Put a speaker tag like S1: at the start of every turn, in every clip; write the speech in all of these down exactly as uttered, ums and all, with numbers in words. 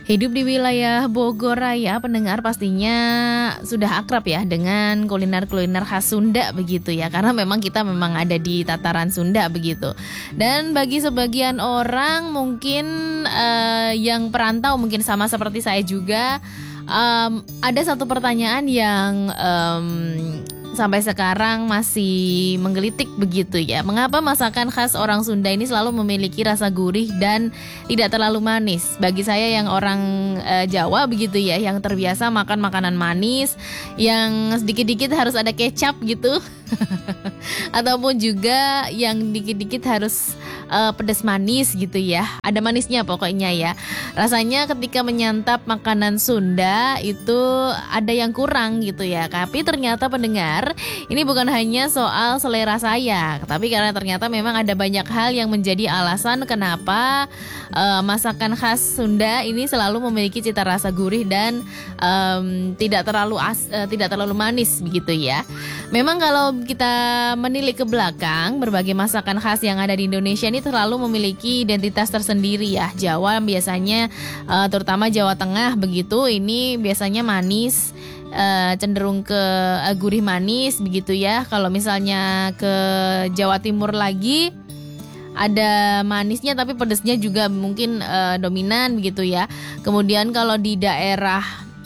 S1: Hidup di wilayah Bogor Raya, pendengar pastinya sudah akrab ya dengan kuliner-kuliner khas Sunda begitu ya. Karena memang kita memang ada di tataran Sunda begitu. Dan bagi sebagian orang mungkin uh, yang perantau mungkin sama seperti saya juga, um, ada satu pertanyaan yang um, sampai sekarang masih menggelitik begitu ya. Mengapa masakan khas orang Sunda ini selalu memiliki rasa gurih dan tidak terlalu manis? Bagi saya yang orang e, Jawa begitu ya, yang terbiasa makan makanan manis, yang sedikit-dikit harus ada kecap gitu. Ataupun juga yang dikit-dikit harus e, pedas manis gitu ya. Ada manisnya pokoknya ya. Rasanya ketika menyantap makanan Sunda itu ada yang kurang gitu ya. Tapi ternyata pendengar, ini bukan hanya soal selera saya, tapi karena ternyata memang ada banyak hal yang menjadi alasan kenapa uh, masakan khas Sunda ini selalu memiliki cita rasa gurih dan um, tidak terlalu as, uh, tidak terlalu manis begitu ya. Memang kalau kita menilik ke belakang, berbagai masakan khas yang ada di Indonesia ini selalu memiliki identitas tersendiri ya. Jawa biasanya, uh, terutama Jawa Tengah begitu, ini biasanya manis. Uh, cenderung ke uh, gurih manis begitu ya. Kalau misalnya ke Jawa Timur lagi ada manisnya tapi pedasnya juga mungkin uh, dominan begitu ya. Kemudian kalau di daerah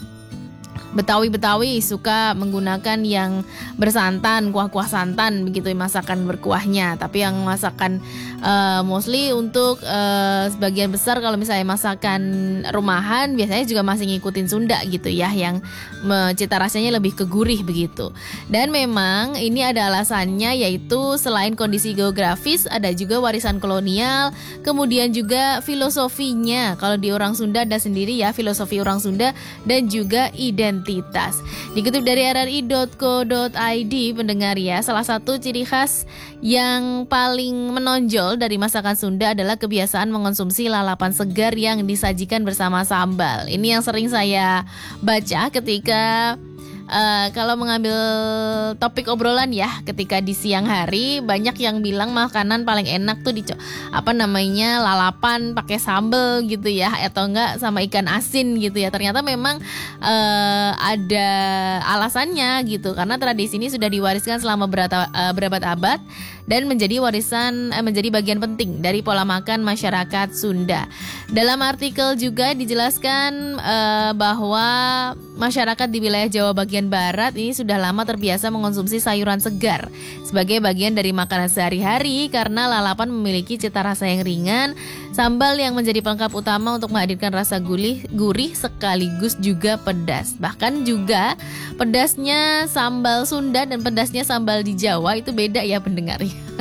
S1: Betawi-Betawi suka menggunakan yang bersantan, kuah-kuah santan begitu masakan berkuahnya. Tapi yang masakan uh, mostly untuk uh, sebagian besar kalau misalnya masakan rumahan biasanya juga masih ngikutin Sunda gitu ya, yang uh, cita rasanya lebih ke gurih begitu. Dan memang ini ada alasannya, yaitu selain kondisi geografis ada juga warisan kolonial, kemudian juga filosofinya. Kalau di orang Sunda ada sendiri ya filosofi orang Sunda dan juga identitas. Identitas. Dikutip dari r r i dot co dot i d pendengar ya, salah satu ciri khas yang paling menonjol dari masakan Sunda adalah kebiasaan mengonsumsi lalapan segar yang disajikan bersama sambal. Ini yang sering saya baca ketika Uh, kalau mengambil topik obrolan ya, ketika di siang hari banyak yang bilang makanan paling enak tuh di apa namanya lalapan pakai sambal gitu ya, atau enggak sama ikan asin gitu ya. Ternyata memang uh, ada alasannya gitu, karena tradisi ini sudah diwariskan selama berata, uh, berabad-abad dan menjadi warisan uh, menjadi bagian penting dari pola makan masyarakat Sunda. Dalam artikel juga dijelaskan uh, bahwa masyarakat di wilayah Jawa bagian barat ini sudah lama terbiasa mengonsumsi sayuran segar sebagai bagian dari makanan sehari-hari karena lalapan memiliki cita rasa yang ringan, sambal yang menjadi pelengkap utama untuk menghadirkan rasa gurih, gurih sekaligus juga pedas. Bahkan juga pedasnya sambal Sunda dan pedasnya sambal di Jawa itu beda ya pendengar.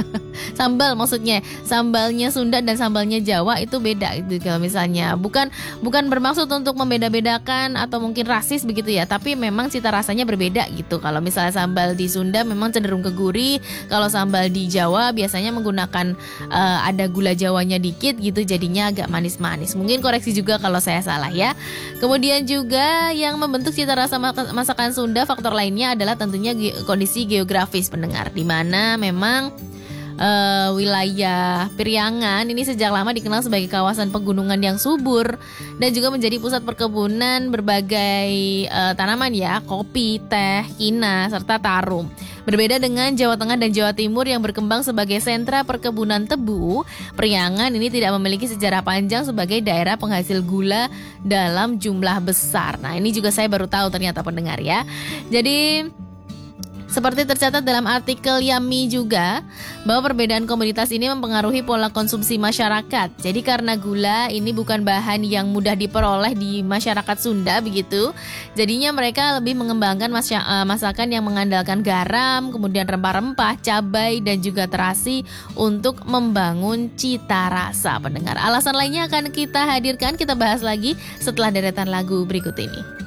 S1: Sambal maksudnya sambalnya Sunda dan sambalnya Jawa itu beda gitu. Kalau misalnya bukan bukan bermaksud untuk membeda-bedakan atau mungkin rasis begitu ya, tapi memang cita rasanya berbeda gitu. Kalau misalnya sambal di Sunda memang cenderung ke gurih, kalau sambal di Jawa biasanya menggunakan uh, ada gula Jawanya dikit gitu, jadinya agak manis-manis. Mungkin koreksi juga kalau saya salah ya. Kemudian juga yang membentuk cita rasa masakan Sunda, faktor lainnya adalah tentunya ge- kondisi geografis pendengar, di mana memang Uh, wilayah Priangan ini sejak lama dikenal sebagai kawasan pegunungan yang subur dan juga menjadi pusat perkebunan berbagai uh, tanaman ya, kopi, teh, kina, serta tarum. Berbeda dengan Jawa Tengah dan Jawa Timur yang berkembang sebagai sentra perkebunan tebu, Priangan ini tidak memiliki sejarah panjang sebagai daerah penghasil gula dalam jumlah besar. Nah, ini juga saya baru tahu ternyata pendengar ya. Jadi seperti tercatat dalam artikel Yami juga, bahwa perbedaan komoditas ini mempengaruhi pola konsumsi masyarakat. Jadi karena gula ini bukan bahan yang mudah diperoleh di masyarakat Sunda begitu, jadinya mereka lebih mengembangkan masakan yang mengandalkan garam, kemudian rempah-rempah, cabai, dan juga terasi untuk membangun cita rasa pendengar. Alasan lainnya akan kita hadirkan, kita bahas lagi setelah deretan lagu berikut ini.